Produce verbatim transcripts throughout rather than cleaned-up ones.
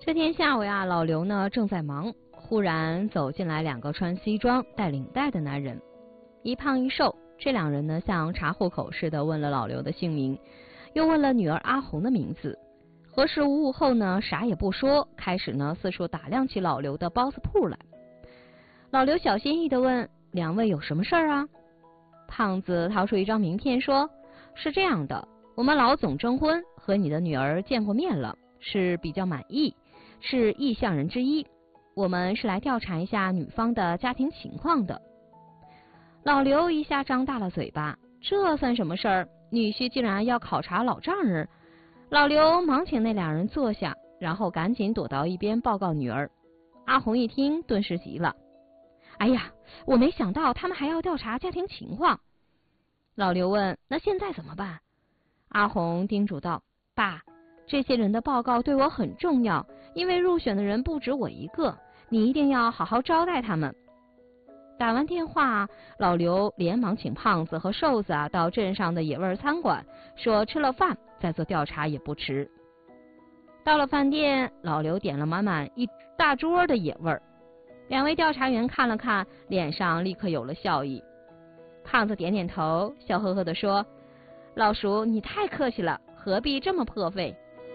这天下午呀，老刘呢正在忙，忽然走进来两个穿西装带领带的男人，一胖一瘦。这两人呢像查户口似的问了老刘的姓名，又问了女儿阿红的名字。核实无误后呢，啥也不说，开始呢四处打量起老刘的包子铺来。老刘小心翼翼地问：“两位有什么事儿啊？”胖子掏出一张名片说：“是这样的，我们老总征婚，和你的女儿见过面了，是比较满意，是意向人之一。我们是来调查一下女方的家庭情况的。”老刘一下张大了嘴巴，这算什么事儿？女婿竟然要考察老丈人！老刘忙请那两人坐下，然后赶紧躲到一边报告女儿。阿红一听，顿时急了：“哎呀，我没想到他们还要调查家庭情况。”老刘问：“那现在怎么办？”阿红叮嘱道：“爸，这些人的报告对我很重要，因为入选的人不止我一个，你一定要好好招待他们。”打完电话，老刘连忙请胖子和瘦子啊到镇上的野味餐馆，说吃了饭再做调查也不迟。到了饭店，老刘点了满满一大桌的野味。两位调查员看了看，脸上立刻有了笑意。胖子点点头，笑呵呵地说：“老叔，你太客气了，何必这么破费？”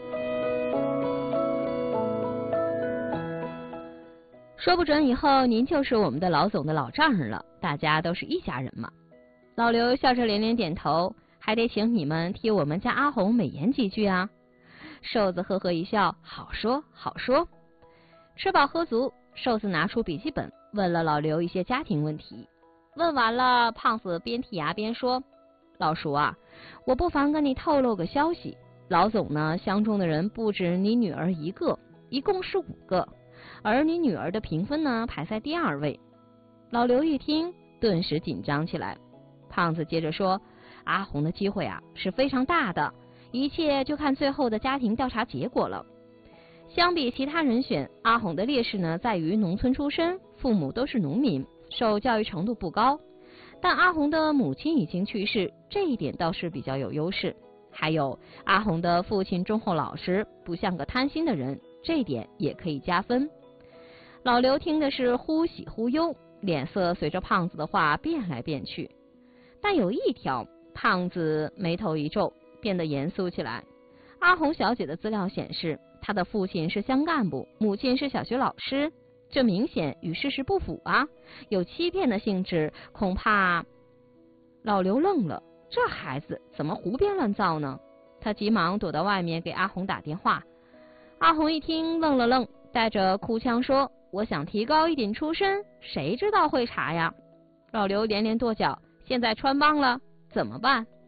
说不准以后您就是我们的老总的老丈人了，大家都是一家人嘛。老刘笑着连连点头，还得请你们替我们家阿红美言几句啊。瘦子呵呵一笑，好说好说。吃饱喝足，瘦子拿出笔记本，问了老刘一些家庭问题。问完了，胖子边剔牙边说：“老叔啊，我不妨跟你透露个消息，老总呢相中的人不止你女儿一个，一共是五个。而你女儿的评分呢排在第二位。”老刘一听，顿时紧张起来。胖子接着说：“阿红的机会啊是非常大的，一切就看最后的家庭调查结果了。相比其他人选，阿红的劣势呢在于农村出身，父母都是农民，受教育程度不高。但阿红的母亲已经去世，这一点倒是比较有优势。还有阿红的父亲忠厚老实，不像个贪心的人，这一点也可以加分。”老刘听的是忽喜忽忧，脸色随着胖子的话变来变去。但有一条，胖子眉头一皱，变得严肃起来。阿红小姐的资料显示，她的父亲是乡干部，母亲是小学老师，这明显与事实不符啊，有欺骗的性质，恐怕……老刘愣了，这孩子怎么胡编乱造呢？他急忙躲到外面给阿红打电话。阿红一听愣了愣，带着哭腔说：“我想提高一点出身，谁知道会查呀？”老刘连连跺脚：“现在穿帮了，怎么办？”